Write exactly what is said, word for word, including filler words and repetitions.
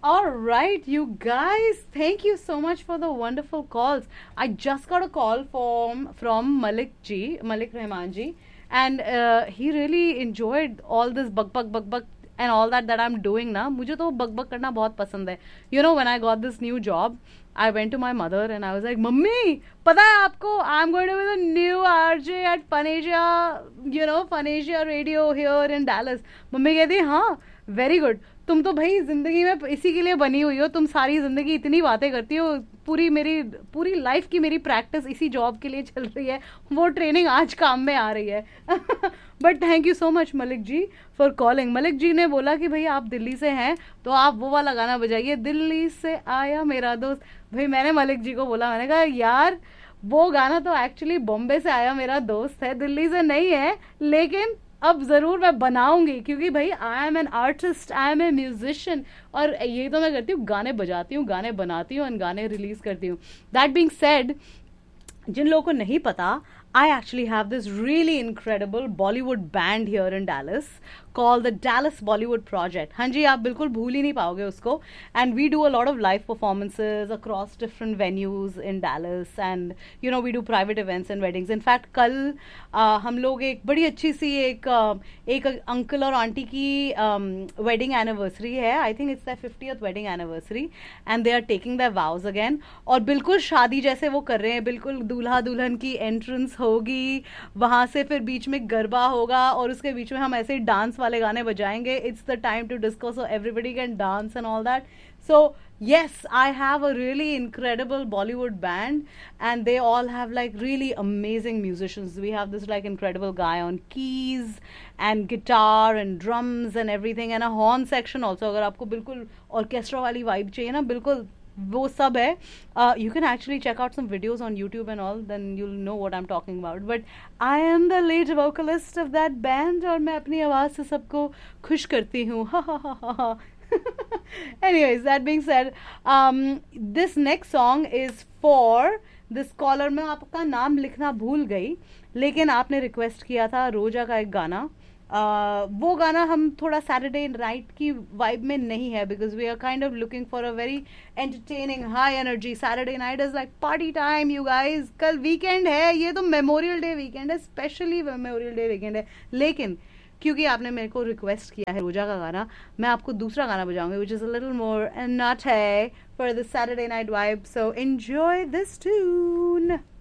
All right, you guys, thank you so much for the wonderful calls. I just got a call from from Malik ji, Malik Rahman ji, and uh, he really enjoyed all this bug bug bug bug and all that that I'm doing ना. मुझे तो bug bug करना बहुत पसंद है. You know, when I got this new job, I went to my mother and I was like, mummy, पता है आपको, I'm going to be the new R J at Panasia, you know, Panasia Radio here in Dallas. Mummy कहती हाँ, very good. तुम तो भाई जिंदगी में इसी के लिए बनी हुई हो. तुम सारी जिंदगी इतनी बातें करती हो. पूरी मेरी पूरी लाइफ की मेरी प्रैक्टिस इसी जॉब के लिए चल रही है. वो ट्रेनिंग आज काम में आ रही है. But thank you so much Malik ji for calling. Malik ji ने बोला कि भाई आप दिल्ली से हैं तो आप वो वाला गाना बजाइए, दिल्ली से आया मेरा दोस्त. भाई मैंने मलिक जी को बोला, मैंने कहा यार वो गाना तो एक्चुअली बॉम्बे से आया मेरा दोस्त है, दिल्ली से नहीं है. लेकिन अब ज़रूर मैं बनाऊंगी क्योंकि भाई I am an artist, I M A musician. और ये तो मैं करती हूँ, गाने बजाती हूँ, गाने बनाती हूँ और गाने रिलीज करती हूँ. दैट बीइंग सेड, जिन लोगों को नहीं पता, I actually have this really incredible Bollywood band here in Dallas called the Dallas Bollywood Project. हाँ जी, आप बिल्कुल भूल ही नहीं पाओगे उसको. And we do a lot of live performances across different venues in Dallas, and you know we do private events and weddings. In fact, कल uh, हम लोग एक बड़ी अच्छी सी एक uh, एक अंकल और आंटी की वेडिंग um, एनिवर्सरी है. I think it's their fiftieth wedding anniversary and they are taking their vows again. और बिल्कुल शादी जैसे वो कर रहे हैं. बिल्कुल दूल्हा दुल्हन की एंट्रेंस होगी, वहां से फिर बीच में गरबा होगा और उसके बीच में हम ऐसे डांस वाले गाने बजाएंगे. It's the time to disco so everybody can dance and all that. So yes, I have a really incredible Bollywood band and they all have like really amazing musicians. We have this like incredible guy on keys and guitar and drums and everything, and a horn section also. अगर आपको बिल्कुल orchestra वाली vibe चाहिए ना, बिल्कुल वो सब है. uh, you can actually check out some videos on YouTube and all, then you'll know what I'm talking about. But I am the lead vocalist of that band और मैं अपनी आवाज़ से सबको खुश करती हूँ. ha ha ha ha ha. Anyways, that being said, um, this next song is for this caller. मैं आपका नाम लिखना भूल गई, लेकिन आपने रिक्वेस्ट किया था रोजा का एक गाना. Uh, वो गाना हम थोड़ा सैटरडे नाइट की वाइब में नहीं है, because we are kind of looking for a very entertaining high energy. Saturday night is like party time you guys. कल वीकेंड है, ये तो मेमोरियल डे वीकेंड है, स्पेशली मेमोरियल डे वीकेंड है. लेकिन क्योंकि आपने मेरे को रिक्वेस्ट किया है रोजा का गाना, मैं आपको दूसरा गाना बजाऊंगी which is a little more not है for the Saturday night vibe. So enjoy this tune.